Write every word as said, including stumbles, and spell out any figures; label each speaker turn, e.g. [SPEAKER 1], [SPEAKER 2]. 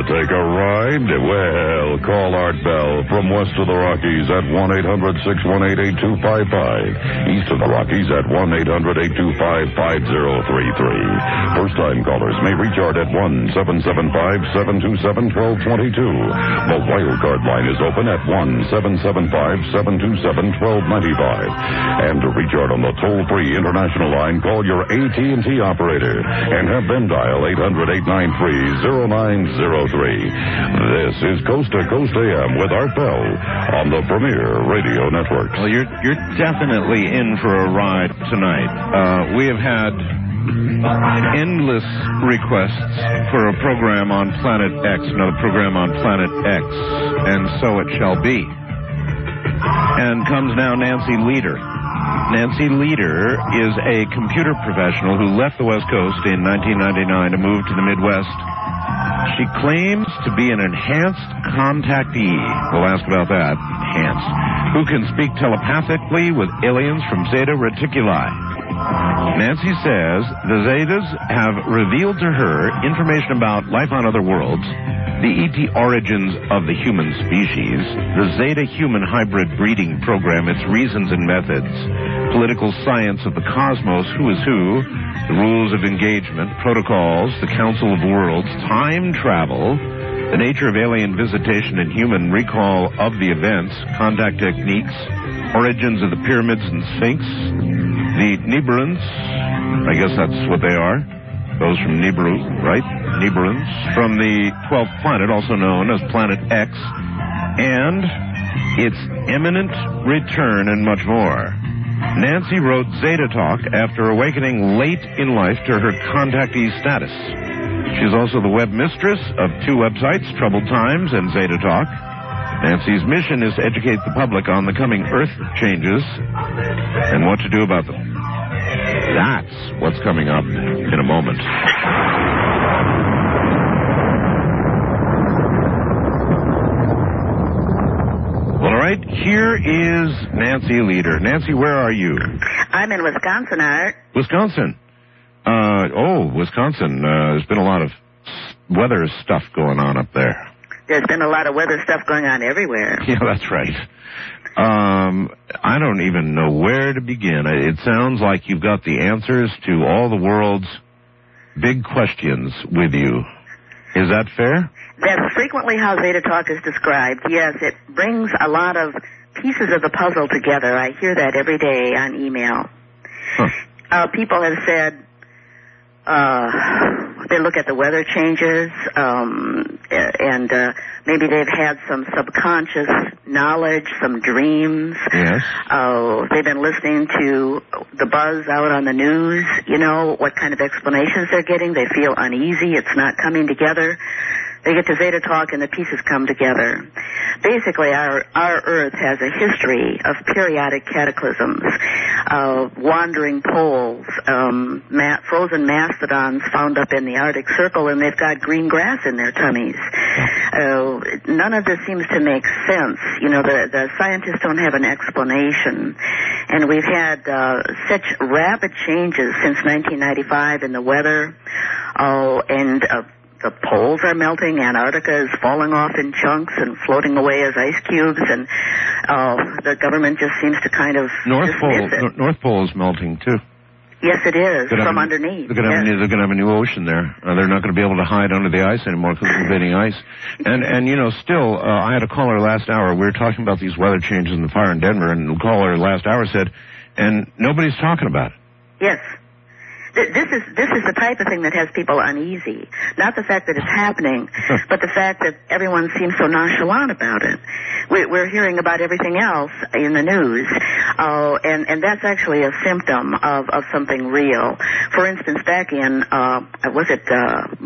[SPEAKER 1] Take a ride? Well, call Art Bell from west of the Rockies at one eight hundred six one eight eight two five five. East of the Rockies at one eight hundred eight two five five zero three three. First-time callers may reach Art at one seven seven five seven two seven one two two two. The wildcard line is open at one seven seven five seven two seven one two nine five. And to reach Art on the toll-free international line, call your A T and T operator and have them dial eight hundred eight nine three zero nine zero three. This is Coast to Coast A M with Art Bell on the Premier Radio Network.
[SPEAKER 2] Well, you're you're definitely in for a ride tonight. Uh, we have had endless requests for a program on Planet X, another program on Planet X, and so it shall be. And comes now Nancy Lieder. Nancy Lieder is a computer professional who left the West Coast in nineteen ninety-nine to move to the Midwest. She claims to be an enhanced contactee. We'll ask about that. Enhanced. Who can speak telepathically with aliens from Zeta Reticuli. Nancy says the Zetas have revealed to her information about life on other worlds, the E T origins of the human species, the Zeta-human hybrid breeding program, its reasons and methods, political science of the cosmos, who is who, the rules of engagement, protocols, the Council of Worlds, time travel, the nature of alien visitation and human recall of the events, contact techniques, origins of the pyramids and Sphinx, the Nibiruns, I guess that's what they are, those from Nibiru, right? Nibiruns, from the twelfth planet, also known as Planet X, and its imminent return and much more. Nancy wrote Zeta Talk after awakening late in life to her contactee status. She's also the web mistress of two websites, Troubled Times and Zeta Talk. Nancy's mission is to educate the public on the coming Earth changes and what to do about them. That's what's coming up in a moment. Well, all right, here is Nancy Lieder. Nancy, where are you?
[SPEAKER 3] I'm in Wisconsin, Art.
[SPEAKER 2] Wisconsin. Uh, oh, Wisconsin. Uh, there's been a lot of weather stuff going on up there.
[SPEAKER 3] There's been a lot of weather stuff going on everywhere.
[SPEAKER 2] Yeah, that's right. Um, I don't even know where to begin. It sounds like you've got the answers to all the world's big questions with you. Is that fair?
[SPEAKER 3] That's frequently how Zeta Talk is described. Yes, it brings a lot of pieces of the puzzle together. I hear that every day on email.
[SPEAKER 2] Huh.
[SPEAKER 3] Uh, people have said uh, they look at the weather changes, um, and uh, maybe they've had some subconscious knowledge, some dreams.
[SPEAKER 2] Yes.
[SPEAKER 3] Uh, they've been listening to the buzz out on the news, you know, what kind of explanations they're getting. They feel uneasy. It's not coming together. They get to Zeta Talk and the pieces come together. Basically, our, our Earth has a history of periodic cataclysms, uh, wandering poles, um, ma- frozen mastodons found up in the Arctic Circle, and they've got green grass in their tummies. Uh, none of this seems to make sense. You know, the, the scientists don't have an explanation. And we've had uh, such rapid changes since nineteen ninety-five in the weather, oh, and uh, the poles are melting. Antarctica is falling off in chunks and floating away as ice cubes, and uh, the government just seems to kind of
[SPEAKER 2] North Pole,
[SPEAKER 3] dismiss it.
[SPEAKER 2] North Pole is melting too.
[SPEAKER 3] Yes, it is,
[SPEAKER 2] They're
[SPEAKER 3] from
[SPEAKER 2] a,
[SPEAKER 3] underneath.
[SPEAKER 2] They're going
[SPEAKER 3] yes.
[SPEAKER 2] to have a new ocean there. Uh, they're not going to be able to hide under the ice anymore because of invading ice. And, and you know, still, uh, I had a caller last hour. We were talking about these weather changes in the fire in Denver, and the caller last hour said, and nobody's talking about it.
[SPEAKER 3] Yes. Th- This is this is the type of thing that has people uneasy. Not the fact that it's happening, but the fact that everyone seems so nonchalant about it. We- We're hearing about everything else in the news, uh, and and that's actually a symptom of of something real. For instance, back in uh, was it uh,